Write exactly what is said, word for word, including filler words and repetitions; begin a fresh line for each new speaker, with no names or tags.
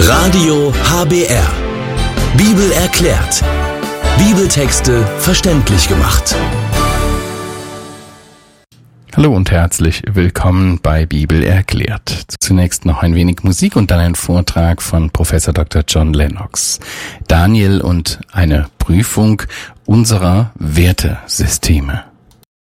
Radio H B R. Bibel erklärt. Bibeltexte verständlich gemacht.
Hallo und herzlich willkommen bei Bibel erklärt. Zunächst noch ein wenig Musik und dann ein Vortrag von Professor Doktor John Lennox. Daniel und eine Prüfung unserer Wertesysteme.